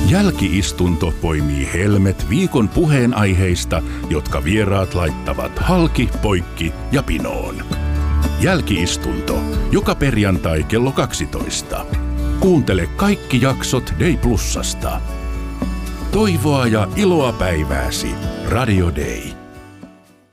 Jälki-istunto poimii helmet viikon puheenaiheista, jotka vieraat laittavat halki, poikki ja pinoon. Jälki-istunto, joka perjantai kello 12. Kuuntele kaikki jaksot Day Plusasta. Toivoa ja iloa päivääsi. Radio Day.